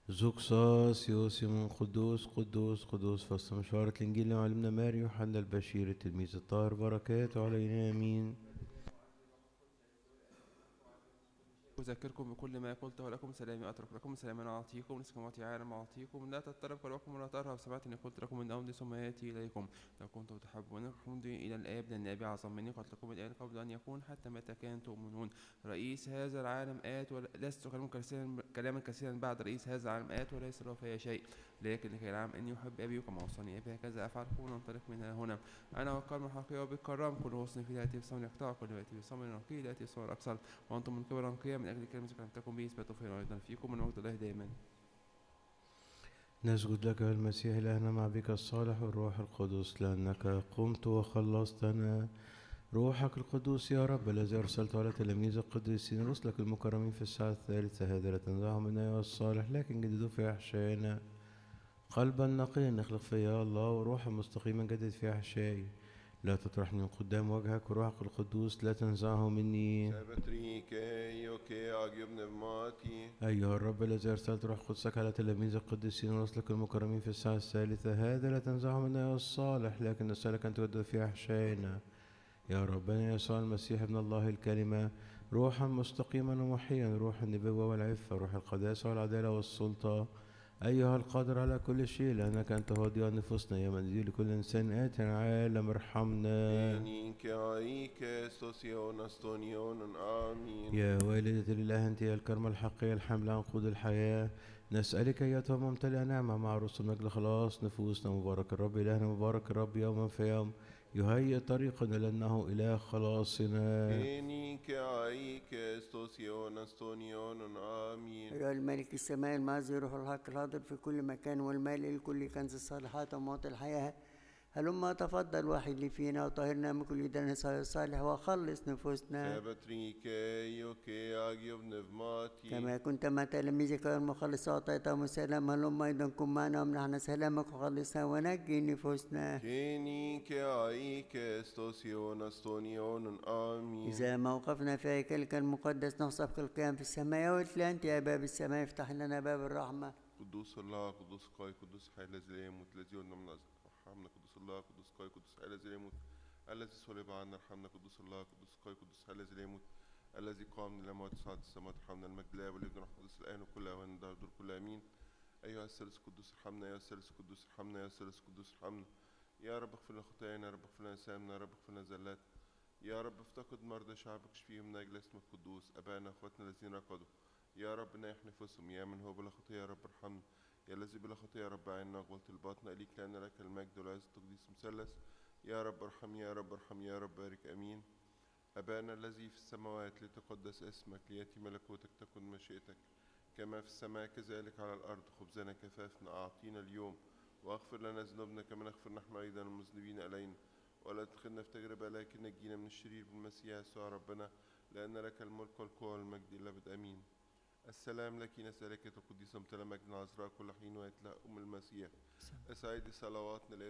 زوكساس يوسيمون قدوس قدوس قدوس. فصل مشارة الإنجيل معلمنا ماري يوحنا البشير التلميذ الطاهر بركاته علينا آمين. أذكركم بكل ما قلته لكم، سلامي أترك لكم، سلاما أعطيكم، ليس كما أعطي العالم أعطيكم. لا تضطرب قلوبكم ولا ترهب. سمعت إني قلت لكم من أمضي ثم يأتي إليكم. لو كنتم تحبون امضوا إلى الآب، لأن أبي أعظم مني. قلت لكم الآن قبل أن يكون، حتى متى كان تؤمنون. رئيس هذا العالم آت، ولست أكلم كلاما كثيرا بعد. رئيس هذا العالم آت وليس له فيا شيء، لكن لكي يعلم أني أحب أبي وكما وصاني أبي هكذا أفعل. وننطلق من هنا. أنا والكرم الحقيقي وبالكرام. كل غصن في يأتي بثمر يقطع، كل يأتي بثمر نقي يأتي بثمر أكثر. وأنتم من كبر أنقياء من أجل كلمة لم تكن به إثبات فينا أيضا فيكم، من وقت الله دائما. نسجد لك المسيح إلهنا مع بك الصالح والروح القدس، لأنك قمت وخلصتنا. روحك القدوس يا رب الذي أرسلت على تلاميذ القديسين رسلك المكرمين في الساعة الثالثة، هذا لا تنزعه منا يا الصالح، لكن جددوا في أحشائنا قلبا نقيا اخلق فيا الله، وروحا مستقيما جدد في أحشائي. لا تطرحني من قدام وجهك، وروحك القدوس لا تنزعه مني. أيها الرب الذي أرسلت روح قدسك على تلاميذ القديسين ورسلك المكرمين في الساعة الثالثة، هذا لا تنزعه منا يا الصالح، لكن نسألك أن تجدد في أحشائنا يا ربنا يسوع المسيح ابن الله الكلمة، روحا مستقيما ومحيا، روح النبوة والعفة، روح القداسة والعدالة والسلطة، أيها القادر على كل شيء، لأنك أنت هادي نفوسنا يا من لكل إنسان آت عالم ارحمنا. يا والدة الإله أنت يا الكرمة الحقية الحاملة عنقود الحياة، نسألك أيتها ممتلئة نعمة مع رسل مجد خلاص نفوسنا. مبارك الرب إلهنا، مبارك الرب يوما في يوم، يهيئ طريقنا لأنه إله خلاصنا. أيها الملك السماء المعزي روح الحق الحاضر في كل مكان، والمال لكل كنز الصالحات ومعطي الحياة، هلما تفضل وحي فينا وطهرنا من كل دنس صالح وخلص نفوسنا كما كنت مع تلاميذك المخلص أعطيتهم السلام، هلما أيضا كن معنا ومنحنا سلامك وخلصنا ونجي نفوسنا. إذا ما وقفنا في هيكلك المقدس نحسب كالقيام في السماء، قلت أنت يا باب السماء افتح لنا باب الرحمة. قدوس الله قدوس قاي قدوس حي الذي لا يموت، الذي يولد من ارحمنا. قدوس الله قدوس قاي قدوس حي الذي لا يموت، الذي صلب عنا ارحمنا. قدوس الله قدوس قاي قدوس حي الذي لا يموت، الذي قام من الاموات صعد السماوات ارحمنا. المجد لله والابن والروح القدس الان وكل اوان دار كل امين. ايها الثالث القدوس ارحمنا، ايها الثالث القدوس ارحمنا، ايها الثالث القدوس ارحمنا. يا رب اغفر لنا خطايانا، يا رب اغفر لنا اثامنا، يا رب اغفر لنا زلات. يا رب افتقد مرضى شعبك، اشفيهم من اجل اسمك القدوس. ابائنا اخواتنا الذين رقدوا، يا رب نايح نفوسهم. يا من هو بلا خطيه يا رب ارحمنا. يا الذي بلا خطيه يا رب عنا وقبلة الباطن إليك، لأن لك المجد والعز التقديس مثلث. يا رب ارحم، يا رب ارحم، يا رب بارك امين. ابانا الذي في السماوات ليتقدس اسمك، لياتي ملكوتك، تكن مشيئتك كما في السماء كذلك على الارض. خبزنا كفافنا اعطينا اليوم، واغفر لنا ذنوبنا كما نغفر نحن ايضا المذنبين الينا، ولا تدخلنا في تجربه لكن نجينا من الشرير بالمسيح يسوع ربنا، لان لك الملك والقوه والمجد الى الابد امين. السلام لك نسألك القديسة ممتلئة مجد عذراء كل حين ويتلأ أم المسيح. أسعدي صلواتنا